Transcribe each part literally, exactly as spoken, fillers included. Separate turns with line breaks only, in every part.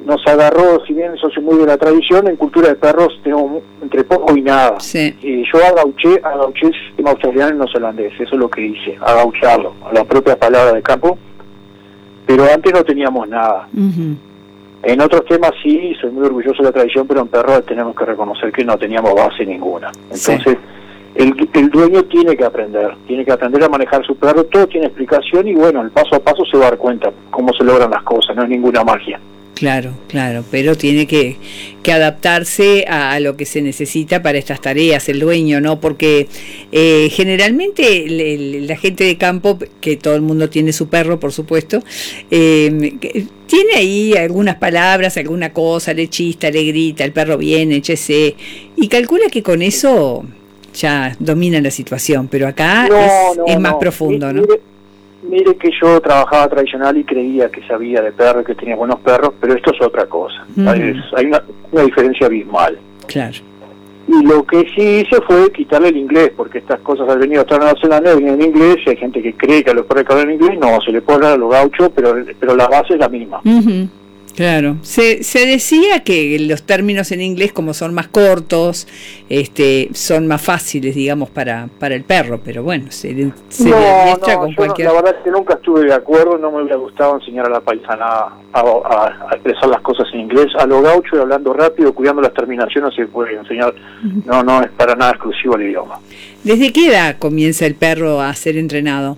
nos agarró, si bien eso soy muy de la tradición, en cultura de perros tenemos entre poco y nada.
Sí.
Y yo agauché, agauché el sistema australiano y neozelandés, eso es lo que hice, agaucharlo, a la propia palabra de campo, pero antes no teníamos nada.
Uh-huh.
En otros temas sí, soy muy orgulloso de la tradición, pero en perros tenemos que reconocer que no teníamos base ninguna. Entonces, sí. el, el dueño tiene que aprender, tiene que aprender a manejar su perro, todo tiene explicación y bueno, el paso a paso se va a dar cuenta cómo se logran las cosas, no es ninguna magia.
Claro, claro, pero tiene que, que adaptarse a, a lo que se necesita para estas tareas, el dueño, ¿no? Porque eh, generalmente le, le, la gente de campo, que todo el mundo tiene su perro, por supuesto, eh, tiene ahí algunas palabras, alguna cosa, le chista, le grita, el perro viene, échese, y calcula que con eso ya domina la situación, pero acá
no,
es,
no,
es más
no.
profundo,
mire,
¿no?
Mire que yo trabajaba tradicional y creía que sabía de perros, que tenía buenos perros, pero esto es otra cosa. Uh-huh. Hay, hay una, una diferencia abismal.
Claro.
Y lo que sí hice fue quitarle el inglés, porque estas cosas han venido a estar en Nueva Zelanda, venían en inglés, y hay gente que cree que a los perros que hablan inglés, no, se le puede hablar a los gauchos, pero, pero la base es la misma.
Uh-huh. Claro, se, se decía que los términos en inglés, como son más cortos, este, son más fáciles, digamos, para, para el perro, pero bueno, se, se
no,
le adiestra
no,
con
yo
cualquier...
no, la verdad es que nunca estuve de acuerdo, no me hubiera gustado enseñar a la paisana a, a, a expresar las cosas en inglés, a lo gaucho y hablando rápido, cuidando las terminaciones se puede enseñar, uh-huh. no, no es para nada exclusivo el idioma.
¿Desde qué edad comienza el perro a ser entrenado?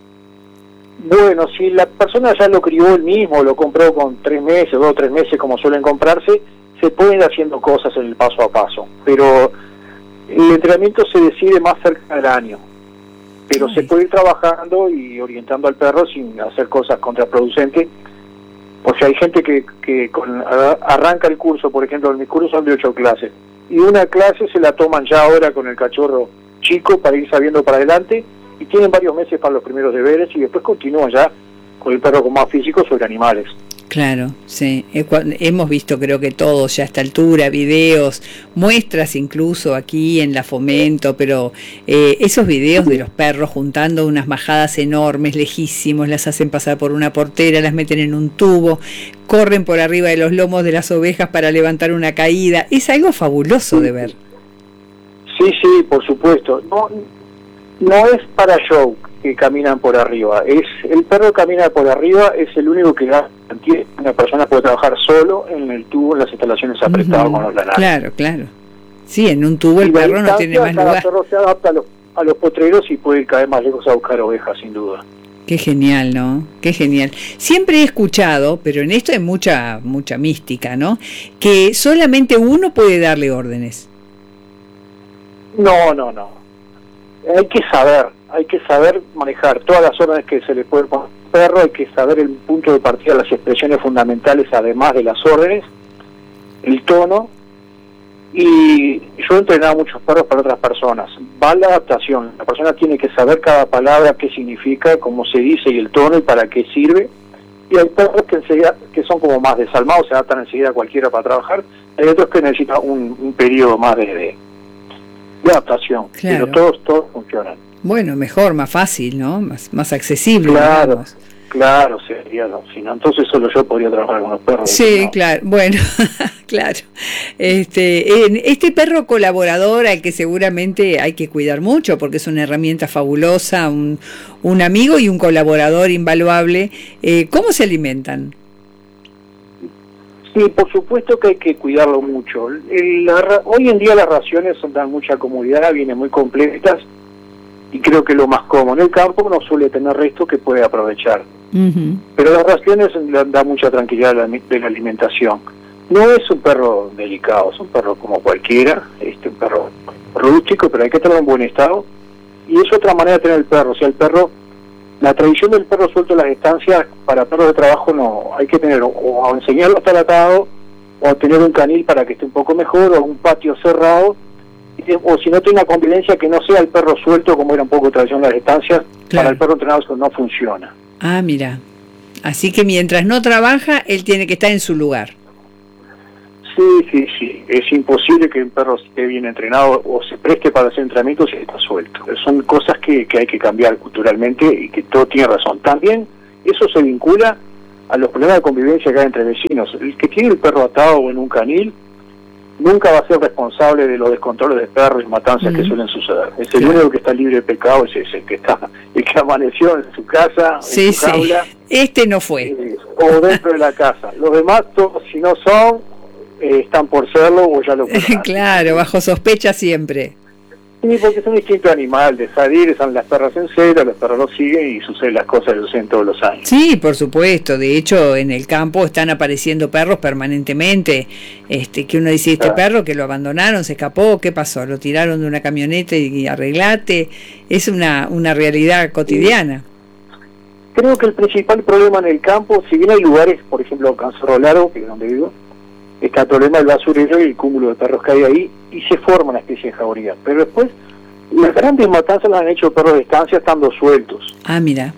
Bueno, si la persona ya lo crió él mismo, lo compró con tres meses, dos o tres meses, como suelen comprarse, se pueden ir haciendo cosas en el paso a paso. Pero el entrenamiento se decide más cerca del año. Pero Ay. se puede ir trabajando y orientando al perro sin hacer cosas contraproducentes. O sea, hay gente que, que con, arranca el curso, por ejemplo, mis cursos son de ocho clases. Y una clase se la toman ya ahora con el cachorro chico para ir sabiendo para adelante. Y tienen varios meses para los primeros deberes y después continúan ya con el perro con más físico sobre animales.
Claro, sí. Hemos visto creo que todos ya a esta altura, videos, muestras incluso aquí en la Fomento, pero eh, esos videos de los perros juntando unas majadas enormes, lejísimos, las hacen pasar por una portera, las meten en un tubo, corren por arriba de los lomos de las ovejas para levantar una caída. Es algo fabuloso de ver.
Sí, sí, por supuesto. No, no es para show que caminan por arriba, es el perro que camina por arriba es el único que da, una persona puede trabajar solo en el tubo, en las instalaciones apretadas uh-huh. con los lanales.
Claro, claro. Sí, en un tubo el perro no tiene más lugar. El
perro se adapta a los, a los potreros y puede ir cada vez más lejos a buscar ovejas, sin duda.
Qué genial, ¿no? Qué genial. Siempre he escuchado, pero en esto hay mucha, mucha mística, ¿no? Que solamente uno puede darle órdenes.
No, no, no. Hay que saber, hay que saber manejar todas las órdenes que se le puede poner al perro, hay que saber el punto de partida, las expresiones fundamentales, además de las órdenes, el tono, y yo he entrenado muchos perros para otras personas. Va la adaptación, la persona tiene que saber cada palabra, qué significa, cómo se dice y el tono y para qué sirve, y hay perros que enseguida, que son como más desalmados, se adaptan enseguida a cualquiera para trabajar, hay otros que necesitan un, un periodo más de... de de adaptación, claro. Pero todos todos funcionan.
Bueno, mejor, más fácil, ¿no? Más más accesible.
Claro, digamos. Claro, sería, no, si no, entonces solo yo podría trabajar con los perros.
Sí,
no.
Claro, bueno, claro. Este, en este perro colaborador al que seguramente hay que cuidar mucho porque es una herramienta fabulosa, un, un amigo y un colaborador invaluable, eh, ¿cómo se alimentan?
Sí, por supuesto que hay que cuidarlo mucho. El, la, hoy en día las raciones dan mucha comodidad, vienen muy completas y creo que lo más cómodo. En el campo no suele tener resto que puede aprovechar. Uh-huh. Pero las raciones dan mucha tranquilidad de la alimentación. No es un perro delicado, es un perro como cualquiera, este un perro rústico, pero hay que tenerlo en buen estado. Y es otra manera de tener el perro. O sea, el perro... La tradición del perro suelto en las estancias para perros de trabajo no, hay que tener o, o enseñarlo a estar atado o tener un canil para que esté un poco mejor o un patio cerrado y, o si no tiene una convivencia que no sea el perro suelto como era un poco tradición de las estancias, claro. Para el perro entrenado eso no funciona.
Ah, mira, así que mientras no trabaja él tiene que estar en su lugar.
Sí, sí, sí, es imposible que un perro esté bien entrenado o se preste para hacer entrenamiento si está suelto. Son cosas que, que hay que cambiar culturalmente y que todo tiene razón. También eso se vincula a los problemas de convivencia que hay entre vecinos. El que tiene el perro atado en un canil nunca va a ser responsable de los descontroles de perros y matanzas uh-huh. que suelen suceder. Es el único que está libre de pecado, es ese, el que está, el que amaneció en su casa,
sí,
en su
sí.
jaula.
Este no fue.
Eh, o dentro de la casa. Los demás, todos, si no son, eh, están por serlo o ya lo fueron.
Claro, bajo sospecha siempre.
Sí, porque es un instinto animal de salir, están las perras en celo, los perros lo siguen y suceden las cosas que suceden todos los años.
Sí, por supuesto. De hecho, en el campo están apareciendo perros permanentemente. Este, que uno dice, este claro. perro que lo abandonaron, se escapó, ¿qué pasó? Lo tiraron de una camioneta y, y arreglate. Es una, una realidad cotidiana.
Sí. Creo que el principal problema en el campo, si bien hay lugares, por ejemplo, Cerro Largo, que es donde vivo, está el problema del basurero y el cúmulo de perros que hay ahí, y se forma una especie de jauría. Pero después, las grandes matanzas las han hecho perros de estancia estando sueltos.
Ah, mira.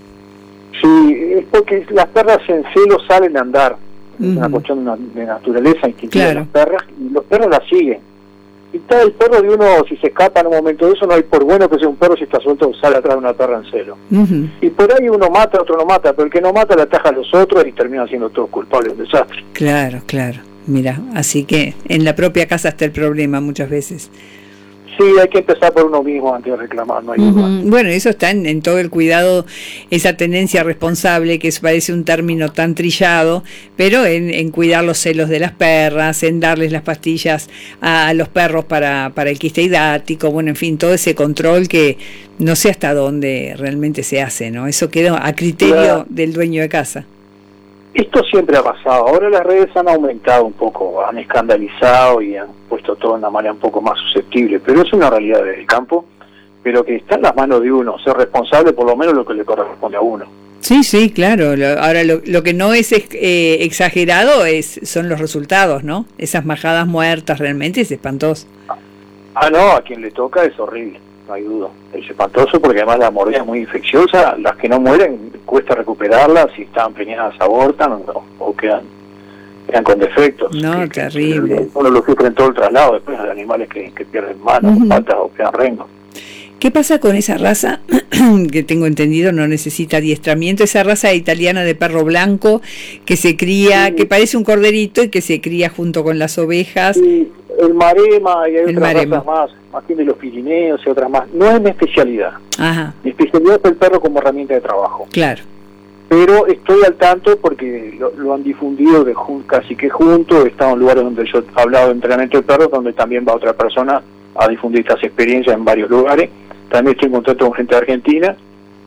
Sí, es porque las perras en celo salen a andar. Uh-huh. Es una cuestión de, de naturaleza instintiva claro. de las perras, y los perros las siguen. Y está el perro de uno, si se escapa en un momento de eso, no hay por bueno que sea un perro, si está suelto, sale atrás de una perra en celo. Uh-huh. Y por ahí uno mata, otro no mata, pero el que no mata le ataja a los otros y termina siendo todo culpable de un desastre.
Claro, claro. Mira, así que en la propia casa está el problema muchas veces.
Sí, hay que empezar por uno mismo antes de reclamar, no hay duda.
Uh-huh. Bueno, eso está en, en todo el cuidado, esa tenencia responsable, que parece un término tan trillado, pero en, en cuidar los celos de las perras, en darles las pastillas a, a los perros para, para el quiste hidático, bueno, en fin, todo ese control que no sé hasta dónde realmente se hace, ¿no? Eso queda a criterio claro. del dueño de casa.
Esto siempre ha pasado, ahora las redes han aumentado un poco, han escandalizado y han puesto todo de una manera un poco más susceptible, pero es una realidad del campo, pero que está en las manos de uno, ser responsable por lo menos lo que le corresponde a uno.
Sí, sí, claro, lo, ahora lo, lo que no es eh, exagerado es son los resultados, ¿no? Esas majadas muertas realmente es espantoso.
Ah, no, a quien le toca es horrible. No hay duda, es espantoso porque además la mordida es muy infecciosa, las que no mueren cuesta recuperarlas, si están preñadas abortan o, o quedan, quedan con defectos.
No,
que,
terrible.
Que uno lo sufre en todo el traslado, después hay animales que, que pierden manos, uh-huh. patas o quedan rengos.
¿Qué pasa con esa raza que tengo entendido no necesita adiestramiento? Esa raza italiana de perro blanco que se cría, sí. que parece un corderito y que se cría junto con las ovejas.
Sí, el marema y hay
el
otras
marema.
razas más, más bien de los Pirineos y otras más. No es mi especialidad.
Ajá.
Mi especialidad es el perro como herramienta de trabajo.
Claro.
Pero estoy al tanto porque lo, lo han difundido de jun, casi que junto. He estado en lugares donde yo he hablado de entrenamiento de perros, donde también va otra persona a difundir estas experiencias en varios lugares. También estoy en contacto con gente de Argentina.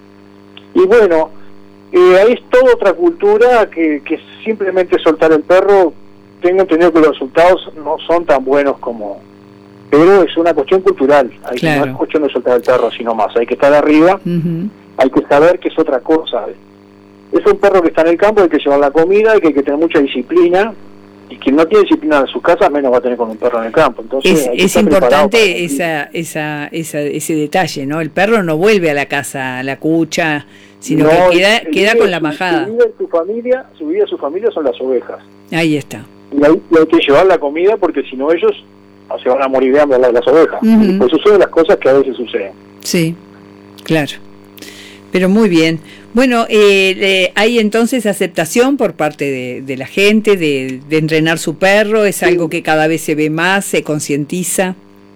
Y bueno, eh, es toda otra cultura que, que simplemente soltar el perro. Tengo entendido que los resultados no son tan buenos como... Pero es una cuestión cultural. Hay claro. que, no es cuestión de soltar el perro, sino más. Hay que estar arriba, uh-huh. hay que saber que es otra cosa. Es un perro que está en el campo, hay que llevar la comida, hay que, hay que tener mucha disciplina. Y quien no tiene disciplina en su casa, menos va a tener con un perro en el campo. Entonces,
es es importante esa, esa, esa, ese detalle, ¿no? El perro no vuelve a la casa, a la cucha, sino no, que queda, queda con la majada.
Su vida y su familia, su vida y su familia son las ovejas.
Ahí está.
Y hay, y hay que llevar la comida porque si no ellos se van a morir de hambre al lado de las ovejas. Uh-huh. Y pues suceden las cosas que a veces suceden.
Sí, claro. Pero muy bien. Bueno, eh, eh, ¿hay entonces aceptación por parte de, de la gente de, de entrenar su perro? ¿Es sí. algo que cada vez se ve más, se concientiza?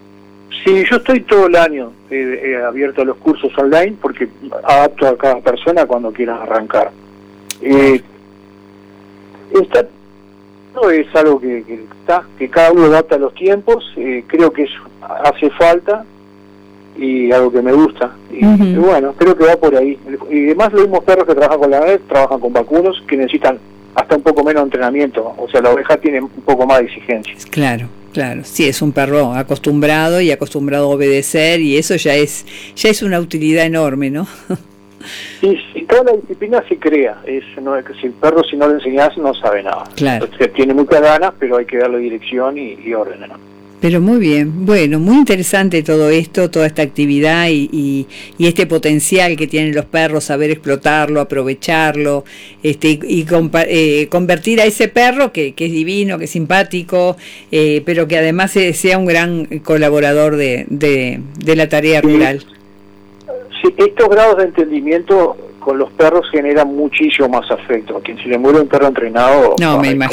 Sí, yo estoy todo el año eh, eh, abierto a los cursos online porque adapto a cada persona cuando quieran arrancar. Eh, esta, no es algo que, que está que cada uno adapta a los tiempos. Eh, creo que eso hace falta. Y algo que me gusta y, uh-huh. y bueno, creo que va por ahí. Y además los mismos perros que trabajan con la red trabajan con vacunos que necesitan hasta un poco menos de entrenamiento, o sea, la oveja tiene un poco más de exigencias.
Claro, claro, sí, es un perro acostumbrado y acostumbrado a obedecer y eso ya es ya es una utilidad enorme, ¿no?
Sí, sí, toda la disciplina se crea, es, no, es que si el perro si no le enseñas no sabe nada.
Claro.
O sea, tiene muchas ganas, pero hay que darle dirección y, y orden, ¿no?
Pero muy bien, bueno, muy interesante todo esto, toda esta actividad y, y, y este potencial que tienen los perros, saber explotarlo, aprovecharlo, este y, y compa- eh, convertir a ese perro que, que es divino, que es simpático, eh, pero que además sea un gran colaborador de, de, de la tarea
sí.
rural.
Sí, estos grados de entendimiento con los perros genera muchísimo más afecto. A quien se le muere un perro entrenado,
no, me
ay,
imagino.